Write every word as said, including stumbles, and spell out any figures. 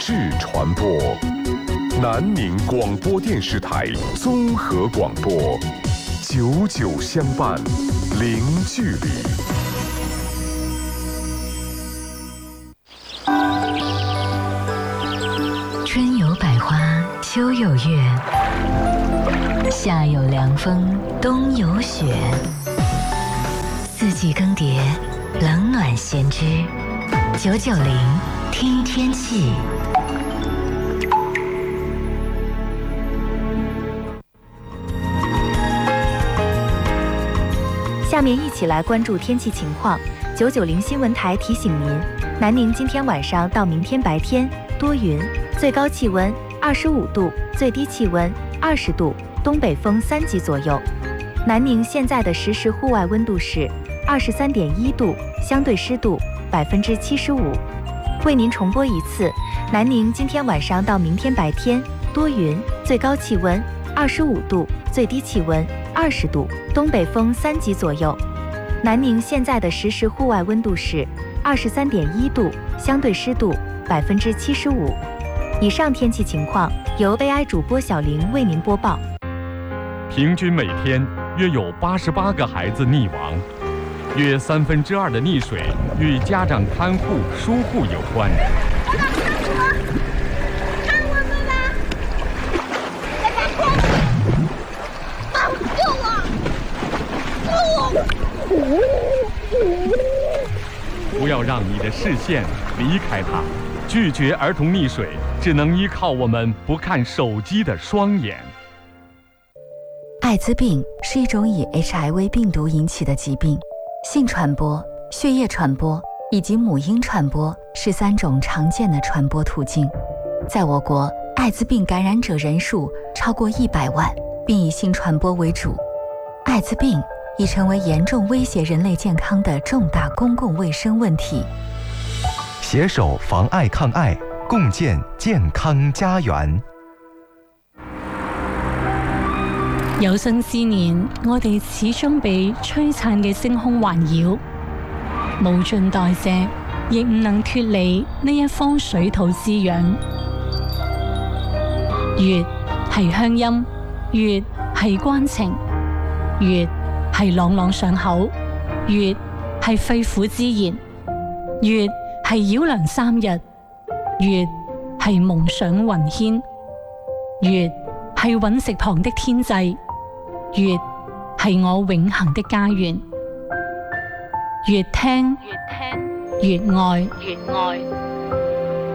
质传播。南宁广播电视台综合广播，久久相伴，零距离。 春有百花，秋有月，夏有凉风，冬有雪。四季更迭，冷暖先知。九九零听天气。 下面一起来关注天气情况。九九零新闻台提醒您，南宁今天晚上到明天白天多云，最高气温二十五度，最低气温二十度，东北风三级左右。南宁现在的实时户外温度是二十三点一度，相对湿度百分之七十五。为您重播一次，南宁今天晚上到明天白天多云，最高气温二十五度，最低气温二十度，东北风三级左右。南宁现在的实时户外温度是二十三点一度，相对湿度百分之七十五。以上天气情况由 A I 主播小玲为您播报。 平均每天约有八十八个孩子溺亡，约三分之二的溺水与家长看护疏忽有关。 看我们吧！大家快点！啊，救我！救我！不要让你的视线离开它。拒绝儿童溺水，只能依靠我们不看手机的双眼。 艾滋病是一种以 H I V 病毒引起的疾病，性传播、血液传播以及母婴传播是三种常见的传播途径。在我国，艾滋病感染者人数超过一百万，并以性传播为主。艾滋病已成为严重威胁人类健康的重大公共卫生问题。 携手防艾抗艾，共建健康家園。 有生之年，我哋始終被璀璨嘅星空環繞，無盡代謝，亦唔能脫離呢一方水土滋養。月係鄉音，月係關情，月係朗朗上口，月係肺腑之言，月係繞梁三日，月係夢想雲牽，月係隕石旁的天際。月係我永恆的家園，越聽越愛，越愛。